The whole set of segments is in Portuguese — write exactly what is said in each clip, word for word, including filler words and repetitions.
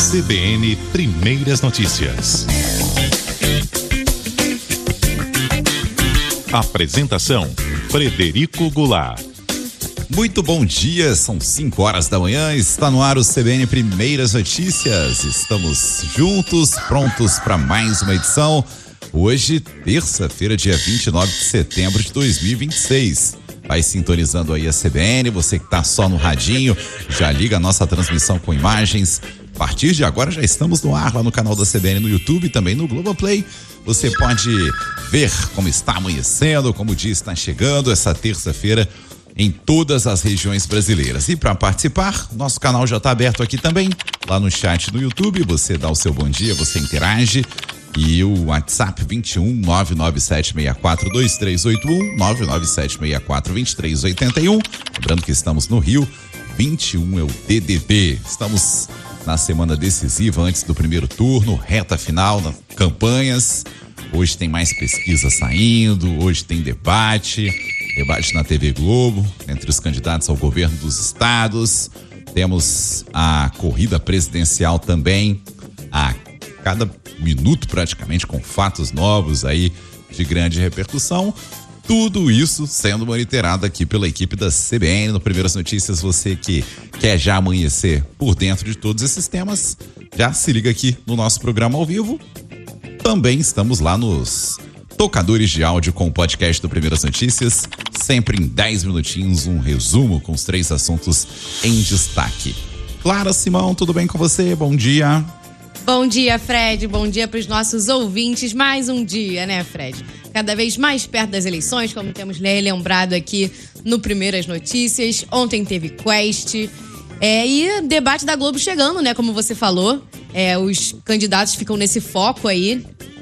C B N Primeiras Notícias. Apresentação: Frederico Goulart. Muito bom dia, são cinco horas da manhã, está no ar o C B N Primeiras Notícias. Estamos juntos, prontos para mais uma edição. Hoje, terça-feira, dia vinte e nove de setembro de dois mil e vinte e seis. Vai sintonizando aí a C B N, você que tá só no radinho, já liga a nossa transmissão com imagens. A partir de agora já estamos no ar lá no canal da C B N no YouTube e também no Globoplay. Você pode ver como está amanhecendo, como o dia está chegando essa terça-feira em todas as regiões brasileiras. E para participar, nosso canal já está aberto aqui também, lá no chat no YouTube. Você dá o seu bom dia, você interage. E o WhatsApp vinte e um, nove nove sete seis quatro, dois três oito um, nove nove sete seis quatro, dois três oito um. Lembrando que estamos no Rio, vinte e um é o D D B. Estamos na semana decisiva antes do primeiro turno, reta final nas campanhas. Hoje tem mais pesquisa saindo, hoje tem debate, debate na T V Globo, entre os candidatos ao governo dos estados. Temos a corrida presidencial também, a cada minuto praticamente, com fatos novos aí de grande repercussão. Tudo isso sendo monitorado aqui pela equipe da C B N. No Primeiras Notícias, você que quer já amanhecer por dentro de todos esses temas, já se liga aqui no nosso programa ao vivo. Também estamos lá nos tocadores de áudio com o podcast do Primeiras Notícias, sempre em dez minutinhos, um resumo com os três assuntos em destaque. Clara Simão, tudo bem com você? Bom dia. Bom dia, Fred. Bom dia para os nossos ouvintes. Mais um dia, né, Fred? Cada vez mais perto das eleições, como temos lembrado aqui no Primeiras Notícias. Ontem teve Quest. É, e debate da Globo chegando, né? Como você falou. É, os candidatos ficam nesse foco aí.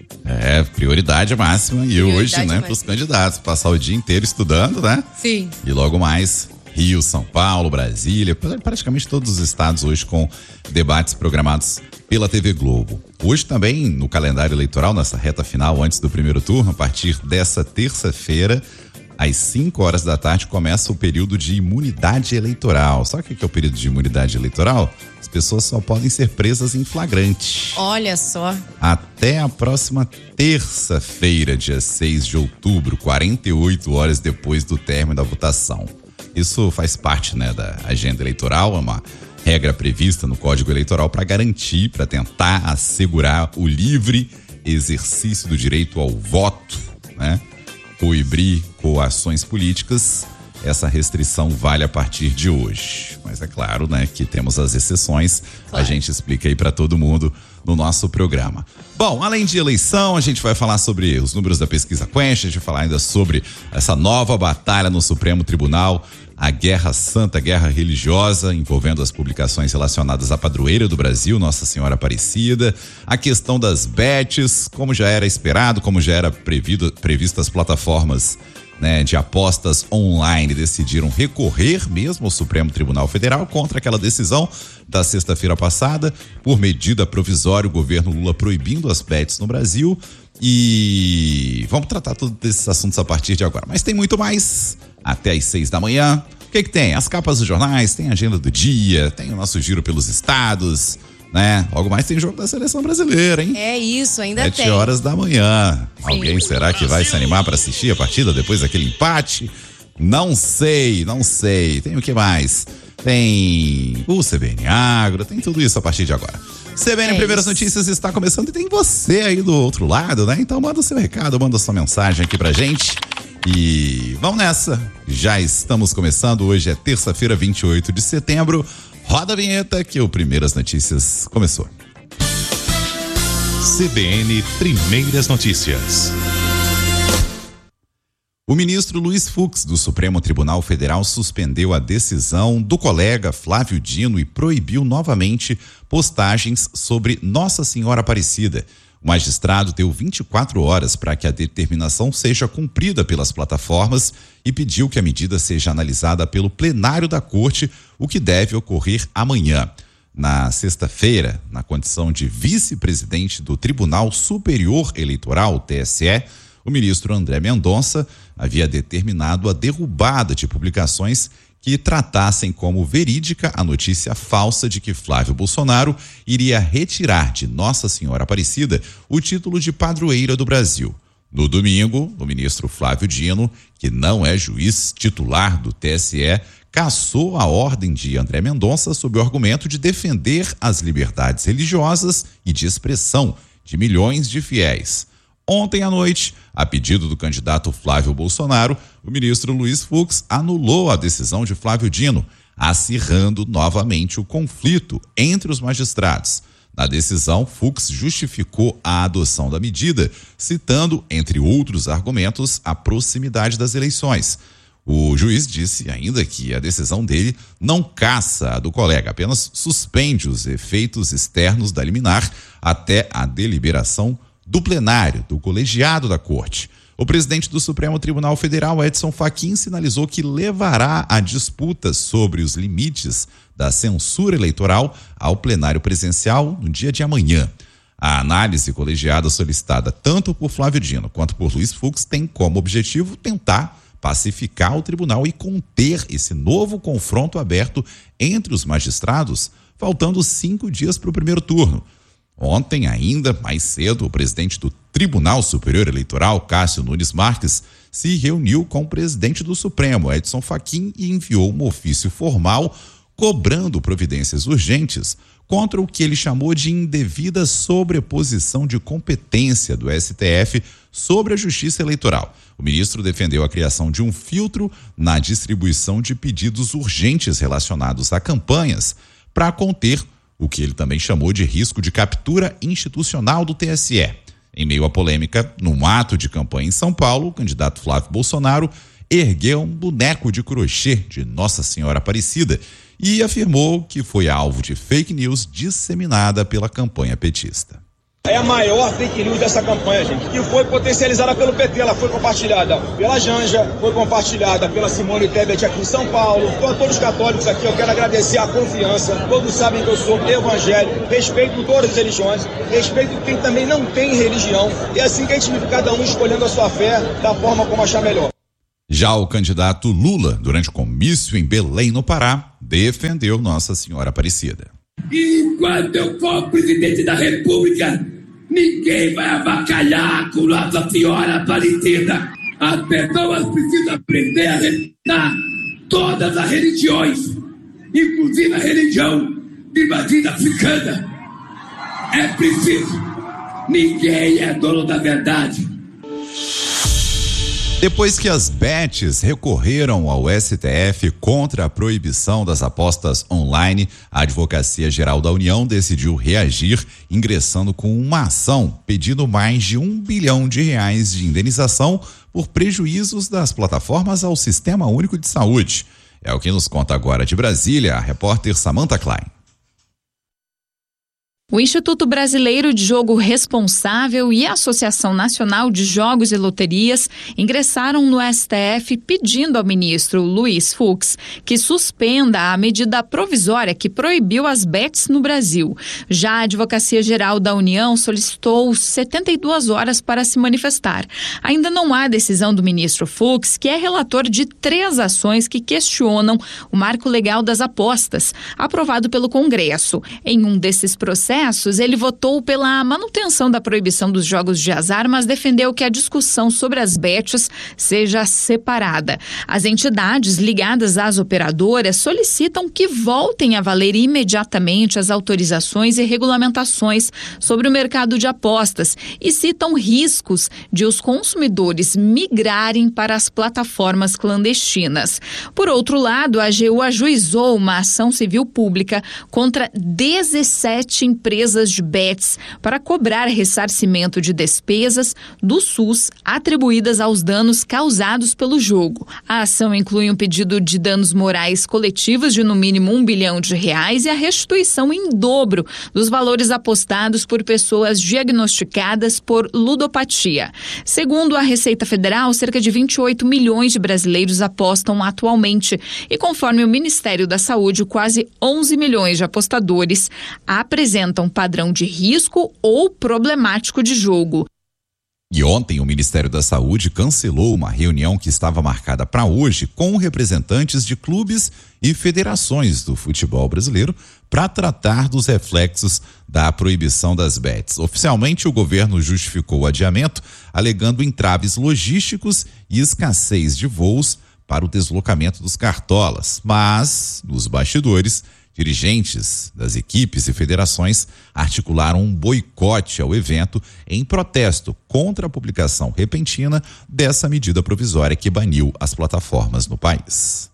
É, prioridade máxima. E prioridade hoje, né, para os candidatos. Passar o dia inteiro estudando, né? Sim. E logo mais, Rio, São Paulo, Brasília, praticamente todos os estados hoje com debates programados pela T V Globo. Hoje também no calendário eleitoral, nessa reta final antes do primeiro turno, a partir dessa terça-feira, às cinco horas da tarde, começa o período de imunidade eleitoral. Sabe o que é o período de imunidade eleitoral? As pessoas só podem ser presas em flagrante. Olha só. Até a próxima terça-feira, dia seis de outubro, quarenta e oito horas depois do término da votação. Isso faz parte, né, da agenda eleitoral, é uma regra prevista no Código Eleitoral para garantir, para tentar assegurar o livre exercício do direito ao voto, né? Coibrir coações políticas. Essa restrição vale a partir de hoje. Mas é claro, né, que temos as exceções. Claro. A gente explica aí para todo mundo no nosso programa. Bom, além de eleição, a gente vai falar sobre os números da pesquisa Quest, a gente vai falar ainda sobre essa nova batalha no Supremo Tribunal, a Guerra Santa, a guerra religiosa, envolvendo as publicações relacionadas à padroeira do Brasil, Nossa Senhora Aparecida, a questão das bets, como já era esperado, como já era previsto, previsto as plataformas, né, de apostas online decidiram recorrer mesmo ao Supremo Tribunal Federal contra aquela decisão da sexta-feira passada, por medida provisória, o governo Lula proibindo as bets no Brasil. E vamos tratar todos esses assuntos a partir de agora. Mas tem muito mais, até às seis da manhã. O que que tem? As capas dos jornais, tem a agenda do dia, tem o nosso giro pelos estados, né? Logo mais tem jogo da seleção brasileira, hein? É isso, ainda Sete tem. horas da manhã. Sim. Alguém será que vai se animar para assistir a partida depois daquele empate? Não sei, não sei. Tem o que mais? Tem o C B N Agro, tem tudo isso a partir de agora. C B N é Primeiras Notícias está começando e tem você aí do outro lado, né? Então manda o seu recado, manda a sua mensagem aqui pra gente. E vamos nessa. Já estamos começando. Hoje é terça-feira, vinte e oito de setembro. Roda a vinheta que o Primeiras Notícias começou. C B N Primeiras Notícias. O ministro Luiz Fux, do Supremo Tribunal Federal, suspendeu a decisão do colega Flávio Dino e proibiu novamente postagens sobre Nossa Senhora Aparecida. O magistrado deu vinte e quatro horas para que a determinação seja cumprida pelas plataformas e pediu que a medida seja analisada pelo plenário da Corte, o que deve ocorrer amanhã. Na sexta-feira, na condição de vice-presidente do Tribunal Superior Eleitoral, T S E, o ministro André Mendonça havia determinado a derrubada de publicações que tratassem como verídica a notícia falsa de que Flávio Bolsonaro iria retirar de Nossa Senhora Aparecida o título de padroeira do Brasil. No domingo, o ministro Flávio Dino, que não é juiz titular do T S E, cassou a ordem de André Mendonça sob o argumento de defender as liberdades religiosas e de expressão de milhões de fiéis. Ontem à noite, a pedido do candidato Flávio Bolsonaro, o ministro Luiz Fux anulou a decisão de Flávio Dino, acirrando novamente o conflito entre os magistrados. Na decisão, Fux justificou a adoção da medida, citando, entre outros argumentos, a proximidade das eleições. O juiz disse ainda que a decisão dele não caça a do colega, apenas suspende os efeitos externos da liminar até a deliberação do plenário, do colegiado da Corte. O presidente do Supremo Tribunal Federal, Edson Fachin, sinalizou que levará a disputa sobre os limites da censura eleitoral ao plenário presencial no dia de amanhã. A análise colegiada solicitada tanto por Flávio Dino quanto por Luiz Fux tem como objetivo tentar pacificar o tribunal e conter esse novo confronto aberto entre os magistrados, faltando cinco dias para o primeiro turno. Ontem, ainda mais cedo, o presidente do Tribunal Superior Eleitoral, Cássio Nunes Marques, se reuniu com o presidente do Supremo, Edson Fachin, e enviou um ofício formal cobrando providências urgentes contra o que ele chamou de indevida sobreposição de competência do S T F sobre a Justiça Eleitoral. O ministro defendeu a criação de um filtro na distribuição de pedidos urgentes relacionados a campanhas para conter o que ele também chamou de risco de captura institucional do T S E. Em meio à polêmica, num ato de campanha em São Paulo, o candidato Flávio Bolsonaro ergueu um boneco de crochê de Nossa Senhora Aparecida e afirmou que foi alvo de fake news disseminada pela campanha petista. É a maior fake news dessa campanha, gente, que foi potencializada pelo P T. Ela foi compartilhada pela Janja, foi compartilhada pela Simone Tebet aqui em São Paulo. Então, a todos os católicos aqui, eu quero agradecer a confiança. Todos sabem que eu sou evangélico, respeito todas as religiões, respeito quem também não tem religião. E é assim que a gente vive, cada um escolhendo a sua fé da forma como achar melhor. Já o candidato Lula, durante o comício em Belém, no Pará, defendeu Nossa Senhora Aparecida. Enquanto eu for presidente da República, ninguém vai avacalhar com Nossa Senhora Aparecida. As pessoas precisam aprender a respeitar todas as religiões, inclusive a religião de matriz africana. É preciso. Ninguém é dono da verdade. Depois que as bets recorreram ao S T F contra a proibição das apostas online, a Advocacia Geral da União decidiu reagir, ingressando com uma ação pedindo mais de um bilhão de reais de indenização por prejuízos das plataformas ao Sistema Único de Saúde. É o que nos conta agora de Brasília a repórter Samantha Klein. O Instituto Brasileiro de Jogo Responsável e a Associação Nacional de Jogos e Loterias ingressaram no S T F pedindo ao ministro Luiz Fux que suspenda a medida provisória que proibiu as bets no Brasil. Já a Advocacia Geral da União solicitou setenta e duas horas para se manifestar. Ainda não há decisão do ministro Fux, que é relator de três ações que questionam o marco legal das apostas, aprovado pelo Congresso. Em um desses processos, ele votou pela manutenção da proibição dos jogos de azar, mas defendeu que a discussão sobre as bets seja separada. As entidades ligadas às operadoras solicitam que voltem a valer imediatamente as autorizações e regulamentações sobre o mercado de apostas e citam riscos de os consumidores migrarem para as plataformas clandestinas. Por outro lado, a AGU ajuizou uma ação civil pública contra dezessete empresas empresas de bets para cobrar ressarcimento de despesas do SUS atribuídas aos danos causados pelo jogo. A ação inclui um pedido de danos morais coletivos de no mínimo um bilhão de reais e a restituição em dobro dos valores apostados por pessoas diagnosticadas por ludopatia. Segundo a Receita Federal, cerca de vinte e oito milhões de brasileiros apostam atualmente e, conforme o Ministério da Saúde, quase onze milhões de apostadores apresentam um padrão de risco ou problemático de jogo. E ontem o Ministério da Saúde cancelou uma reunião que estava marcada para hoje com representantes de clubes e federações do futebol brasileiro para tratar dos reflexos da proibição das bets. Oficialmente, o governo justificou o adiamento, alegando entraves logísticos e escassez de voos para o deslocamento dos cartolas. Mas, nos bastidores, dirigentes das equipes e federações articularam um boicote ao evento em protesto contra a publicação repentina dessa medida provisória que baniu as plataformas no país.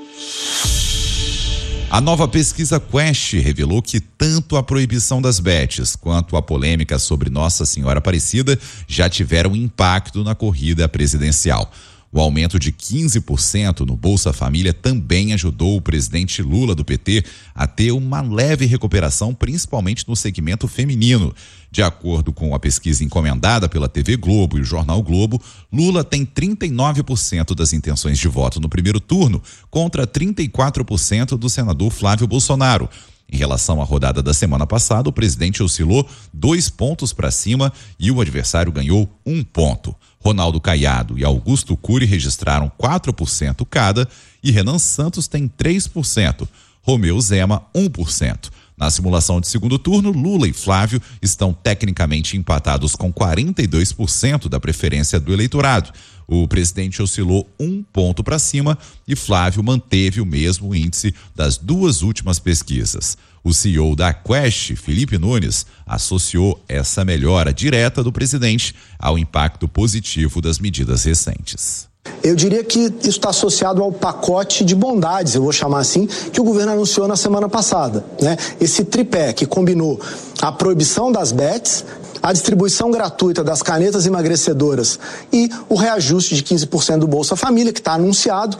A nova pesquisa Quest revelou que tanto a proibição das bets quanto a polêmica sobre Nossa Senhora Aparecida já tiveram impacto na corrida presidencial. O aumento de quinze por cento no Bolsa Família também ajudou o presidente Lula do P T a ter uma leve recuperação, principalmente no segmento feminino. De acordo com a pesquisa encomendada pela T V Globo e o Jornal Globo, Lula tem trinta e nove por cento das intenções de voto no primeiro turno, contra trinta e quatro por cento do senador Flávio Bolsonaro. Em relação à rodada da semana passada, o presidente oscilou dois pontos para cima e o adversário ganhou um ponto. Ronaldo Caiado e Augusto Cury registraram quatro por cento cada e Renan Santos tem três por cento. Romeu Zema, um por cento. Na simulação de segundo turno, Lula e Flávio estão tecnicamente empatados com quarenta e dois por cento da preferência do eleitorado. O presidente oscilou um ponto para cima e Flávio manteve o mesmo índice das duas últimas pesquisas. O C E O da Quest, Felipe Nunes, associou essa melhora direta do presidente ao impacto positivo das medidas recentes. Eu diria que isso está associado ao pacote de bondades, eu vou chamar assim, que o governo anunciou na semana passada, né? Esse tripé que combinou a proibição das bets, a distribuição gratuita das canetas emagrecedoras e o reajuste de quinze por cento do Bolsa Família, que está anunciado.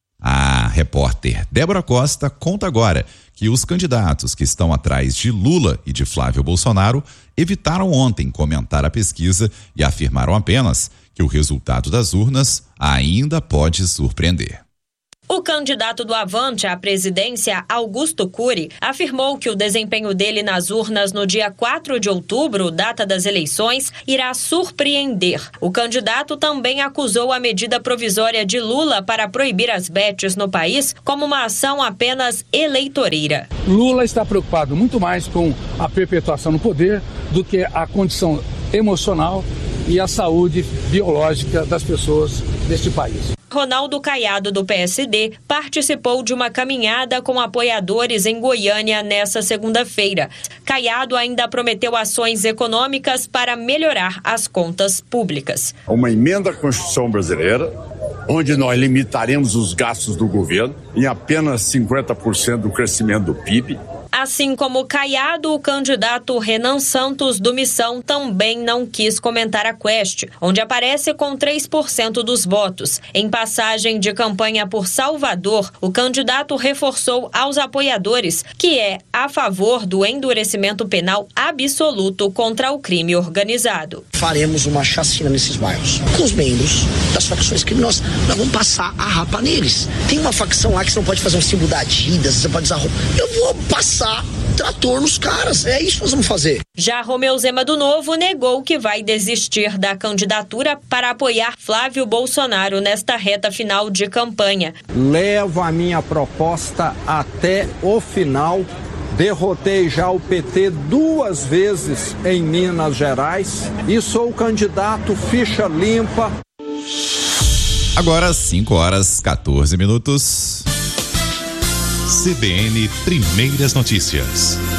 A repórter Débora Costa conta agora que os candidatos que estão atrás de Lula e de Flávio Bolsonaro evitaram ontem comentar a pesquisa e afirmaram apenas que o resultado das urnas ainda pode surpreender. O candidato do Avante à presidência, Augusto Cury, afirmou que o desempenho dele nas urnas no dia quatro de outubro, data das eleições, irá surpreender. O candidato também acusou a medida provisória de Lula para proibir as bets no país como uma ação apenas eleitoreira. Lula está preocupado muito mais com a perpetuação no poder do que a condição emocional e a saúde biológica das pessoas deste país. Ronaldo Caiado, do P S D, participou de uma caminhada com apoiadores em Goiânia nesta segunda-feira. Caiado ainda prometeu ações econômicas para melhorar as contas públicas. Uma emenda à Constituição brasileira, onde nós limitaremos os gastos do governo em apenas cinquenta por cento do crescimento do P I B. Assim como Caiado, o candidato Renan Santos, do Missão, também não quis comentar a Quest, onde aparece com três por cento dos votos. Em passagem de campanha por Salvador, o candidato reforçou aos apoiadores que é a favor do endurecimento penal absoluto contra o crime organizado. Faremos uma chacina nesses bairros, com os membros das facções criminosas. Nós vamos passar a rapa neles. Tem uma facção lá que você não pode fazer um símbolo da Adidas, você pode usar roupa. Eu vou passar trator nos caras, é isso que nós vamos fazer. Já Romeu Zema do Novo negou que vai desistir da candidatura para apoiar Flávio Bolsonaro nesta reta final de campanha. Levo a minha proposta até o final. Derrotei já o P T duas vezes em Minas Gerais e sou candidato ficha limpa. Agora cinco horas, quatorze minutos. C B N Primeiras Notícias.